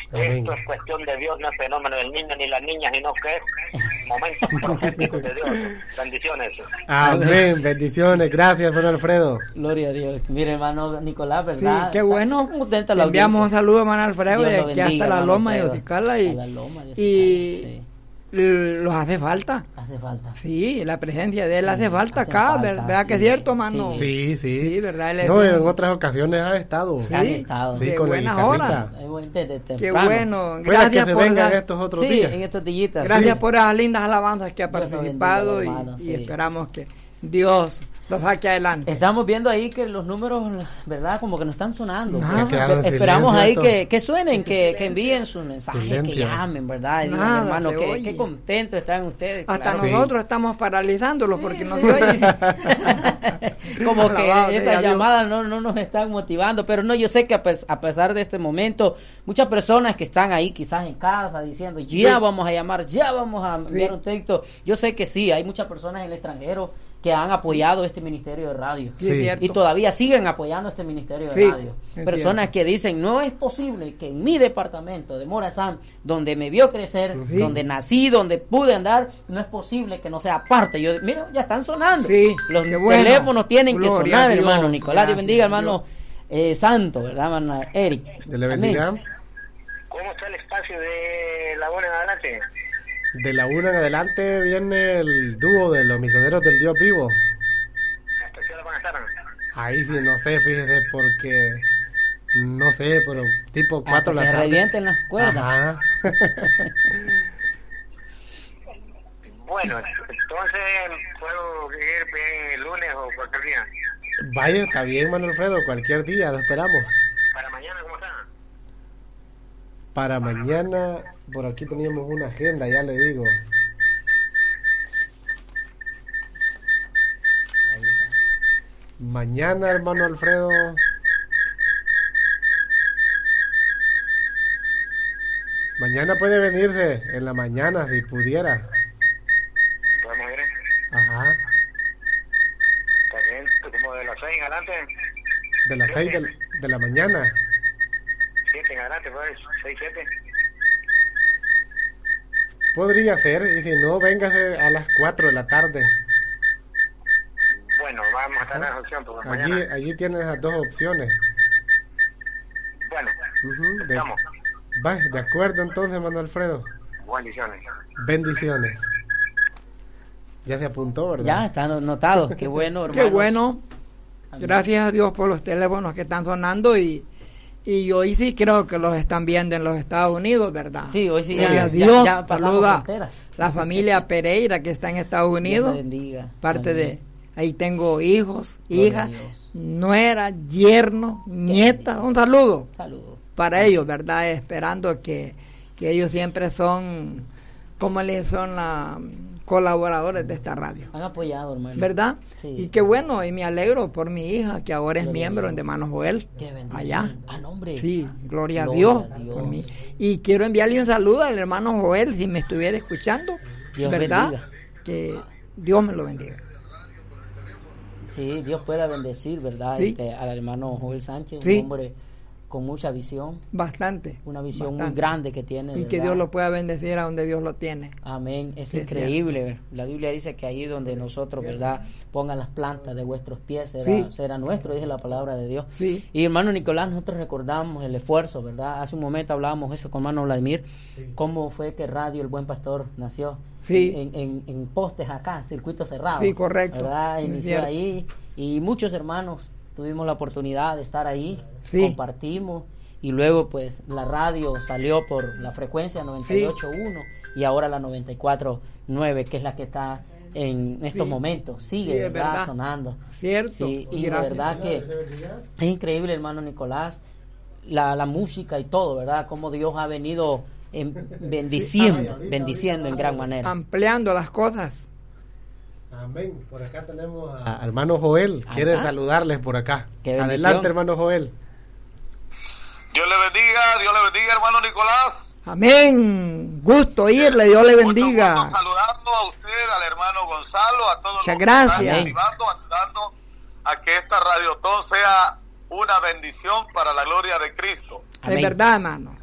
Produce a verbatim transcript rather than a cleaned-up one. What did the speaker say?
Amén. Esto es cuestión de Dios, no es fenómeno del niño ni la niña, sino que es momentos proféticos de Dios. Bendiciones. Amén, bendiciones. Gracias, hermano Alfredo. Gloria a Dios. Mire, hermano Nicolás, ¿verdad? Sí, qué bueno. Te enviamos un saludo a hermano Alfredo Dios de lo aquí bendiga, hasta la hermano Loma de Alfredo. Oticala y, A la Loma de y Oticala, sí. l- los hace falta. Hace falta. Sí, la presencia de él Sí, hace falta hace acá, falta, ¿verdad que es sí, cierto, hermano? Sí, sí. Sí, ¿verdad? Él es No, un- en otras ocasiones ha estado. Sí. Han estado. Sí, de con el buenas guitarrista. horas. Ahí voy desde Qué temprano. bueno. Puede que Gracias se por vengan dar- estos otros Sí, días. en estos días. Gracias Sí. por las lindas alabanzas que ha Dios lo participado bendiga, y, hermano, y sí. esperamos que Dios lo saque adelante. Estamos viendo ahí que los números, ¿verdad? Como que no están sonando. Nada. Se quedaron en Esperamos silencio ahí estos. que, que suenen, que, que envíen sus mensajes, que Silencio. llamen, ¿verdad? Y digan, Nada, hermano, se que, oye. qué contentos están ustedes. Hasta claro. Sí. nosotros estamos paralizándolos porque no se oye. Como que Alabado sea esas Dios. llamadas no, no nos están motivando, pero no, yo sé que a, pes- a pesar de este momento, muchas personas que están ahí quizás en casa diciendo, ya Sí. vamos a llamar, ya vamos a enviar Sí. un texto, yo sé que sí, hay muchas personas en el extranjero que han apoyado este ministerio de radio. Sí, es Sí. cierto. Y todavía siguen apoyando este ministerio de Sí, radio. es Personas que dicen, no es posible que en mi departamento de Morazán, donde me vio crecer, Sí. donde nací, donde pude andar, no es posible que no sea parte. Yo, mira, ya están sonando. Sí, Los qué bueno. teléfonos tienen Gloria que sonar, a Dios. hermano Nicolás. Dios Gracias bendiga, a hermano eh, Santo, ¿verdad, hermano Eric? Dios le bendiga. Amén. ¿Cómo está el espacio de la buena en adelante? De la una en adelante viene el dúo de los misioneros del Dios vivo. ¿Hasta qué hora van a estar? Ahí sí, no sé, fíjese, porque no sé, pero tipo Hasta cuatro de que la tarde. revienten las cuerdas. Ajá. Bueno, entonces puedo ir bien el lunes o cualquier día. Vaya, está bien, hermano Alfredo, cualquier día lo esperamos. Para mañana, ¿cómo está? Para mañana, por aquí teníamos una agenda, ya le digo. Ahí está. Mañana, hermano Alfredo. Mañana puede venirse, en la mañana, si pudiera. ¿Podemos ir? Ajá. Está bien, como de las seis en adelante. De las seis de, la- de la mañana. Siete en adelante, pues, seis, siete. Podría ser, y si no, véngase a las cuatro de la tarde. Bueno, vamos a tener esa opción, porque Allí, mañana. allí tienes las dos opciones. Bueno, Ujú, de, estamos. va, de acuerdo entonces, hermano Alfredo. Bendiciones. Bendiciones. Ya se apuntó, ¿verdad? Ya está notado. Qué bueno, hermano. Qué bueno. Amén. Gracias a Dios por los teléfonos que están sonando y, y hoy sí creo que los están viendo en los Estados Unidos, ¿verdad? Sí, hoy sí Gloria ya, a ya- Dios, ya pasamos saluda fronteras. la familia Pereira que está en Estados Dios Unidos, le bendiga. parte Amén. de ahí tengo hijos, Gloria a hijas, Dios. nuera, yerno, nieta, un saludo Saludos. para ellos, ¿verdad? Esperando que, que ellos siempre son, como les son la colaboradores de esta radio. Han apoyado, hermano. ¿Verdad? Sí. Y qué bueno, y me alegro por mi hija, que ahora es Gloria a miembro Dios. de Hermano Joel, Qué bendición. allá. Ah, no, hombre. Sí, gloria, a Gloria Dios, a Dios. por mí. Y quiero enviarle un saludo al hermano Joel, si me estuviera escuchando, Dios ¿verdad? bendiga. Que Dios me lo bendiga. Sí, Dios pueda bendecir, ¿verdad? Sí. Este, al hermano Joel Sánchez, Sí. un hombre con mucha visión, Bastante. una visión muy bastante. grande que tiene. Y que ¿verdad? Dios lo pueda bendecir a donde Dios lo tiene. Amén, es Sí, es increíble. La Biblia dice que ahí donde nosotros, ¿verdad? Pongan las plantas de vuestros pies, será, Sí. será nuestro, dice la palabra de Dios. Sí. Y hermano Nicolás, nosotros recordamos el esfuerzo, ¿verdad? Hace un momento hablábamos eso con hermano Vladimir, cómo fue que Radio El Buen Pastor nació. Sí. En, en, en postes acá, circuito cerrado. Sí, correcto. ¿Verdad? Es Inició cierto. ahí y muchos hermanos tuvimos la oportunidad de estar ahí, Sí. compartimos y luego pues la radio salió por la frecuencia noventa y ocho punto uno y ahora la noventa y cuatro punto nueve, que es la que está en estos Sí. momentos, sigue, Sí, es ¿verdad? verdad. Sonando. Cierto. Sí, y Y de gracias. verdad que es increíble, hermano Nicolás, la, la música y todo, ¿verdad? Cómo Dios ha venido en- bendiciendo, bendiciendo en gran manera. Ampliando las cosas. Amén. Por acá tenemos a, a hermano Joel. Quiere Ajá. saludarles por acá. Qué bendición. Adelante, hermano Joel. Dios le bendiga, Dios le bendiga, hermano Nicolás. Amén. Gusto oírle, Dios le Mucho bendiga. gusto saludarlo a usted, al hermano Gonzalo, a todos Muchas los que gracias. están ayudando, ayudando a que esta radiotón sea una bendición para la gloria de Cristo. Es verdad, hermano.